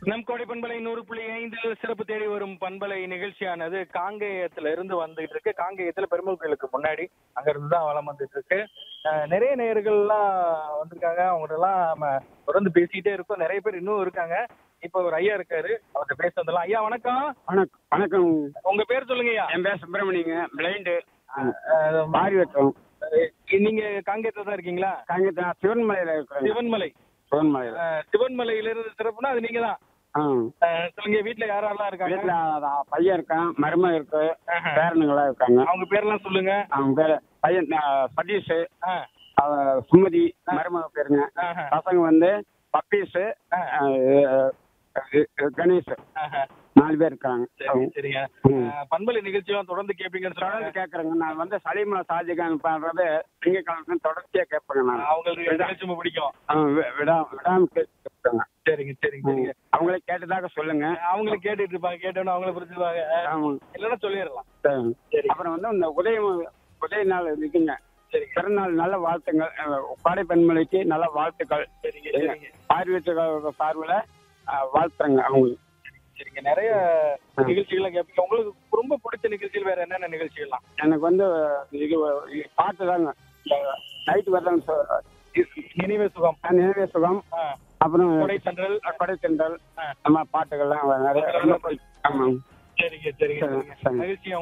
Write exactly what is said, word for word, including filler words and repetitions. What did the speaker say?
நம் கோடை பண்பலை நூறு புள்ளி ஐந்தில் சிறப்பு தேடி வரும் பண்பலை நிகழ்ச்சியானது காங்கேயத்துல இருந்து வந்துகிட்டு இருக்கு. காங்கேயத்துல பெருமாள் கோயிலுக்கு முன்னாடி அங்க இருந்து தான் வளம் வந்துட்டு இருக்கு. நிறைய நேயர்கள்லாம் வந்திருக்காங்க. அவங்கள்ட்ட எல்லாம் நம்ம தொடர்ந்து பேசிக்கிட்டே இருக்கோம். நிறைய பேர் இன்னும் இருக்காங்க. இப்ப ஒரு ஐயா இருக்காரு, அவர்கிட்ட பேச வந்துடலாம். ஐயா வணக்கம். வணக்கம். வணக்கம். உங்க பேர் சொல்லுங்க ஐயா. என் பேர் சுப்பிரமணியங்க. பிளைண்டு மாறி வச்சோம். நீங்க காங்கேயத்துல தான் இருக்கீங்களா? காங்கேயத்துல சிவன்மலையில இருக்கிறேன். சிவன்மலை. சிவன்மலையில சிவன்மலையில இருந்து சிறப்புனா அது நீங்க தான். சொல்லுங்க, வீட்டுல யாரெல்லாம் இருக்காங்க? வீட்டுல பையன் இருக்கான், மருமக இருக்கு, பேரனுங்களா இருக்காங்க. அவங்க பேரெல்லாம் சொல்லுங்க. அவங்க பேரு பையன் சதீஷ், சுமதி மருமக பேருங்க. பசங்க வந்து பப்பீஸ், கணேஷ், நாலு பேர் இருக்காங்க. சரிங்க. பண்பலை நிகழ்ச்சியெல்லாம் தொடர்ந்து கேட்பீங்கன்னு தொடர்ந்து கேட்கறேங்க. நான் வந்து சலீமா ஷாஜகான் பாடுறது திங்கக்கிழமை தொடர்ச்சியா கேட்பேங்க. நான் அவங்களுக்கு நிகழ்ச்சி பிடிக்கும். விடா விடாம கேட்பேங்க. சரிங்க சரிங்க சரிங்க. அவங்களே கேட்டதாக சொல்லுங்க. அவங்களும் கேட்டுட்டு இருப்பாங்க. கேட்டோன்னு அவங்கள புரிஞ்சுப்பாங்க. இல்லைன்னா சொல்லிடலாம். சரி. அப்புறம் வந்து இந்த உதய உதய நாள் இருக்குங்க. சரி. பிறநாள் நல்ல வாழ்த்துங்கள். பாடை பெண்மலைக்கு நல்ல வாழ்த்துக்கள். சரிங்க சரிங்க. பார்வையற்ற சார்பில் வாழ்த்துறேங்க அவங்களுக்கு. சரிங்க. நிறைய நிகழ்ச்சிகள்லாம் கேட்பீங்க. உங்களுக்கு ரொம்ப பிடிச்ச நிகழ்ச்சிகள் வேற என்னென்ன நிகழ்ச்சிகள்லாம்? எனக்கு வந்து இது பாட்டு தாங்க. நைட்டு வரலாங்க. நினைவே சுகம். நினைவே சுகம். அப்புறம் கொடை தென்றல். கொடை தென்றல். நம்ம பாட்டுகள்லாம் நிறைய. ஆமாம். சரிங்க சரிங்க. மகிழ்ச்சி.